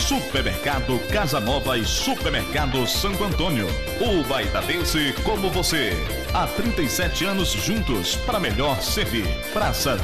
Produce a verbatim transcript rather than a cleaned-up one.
Supermercado Casa Nova e Supermercado Santo Antônio. O baitadense como você. Há trinta e sete anos juntos para melhor servir. Praça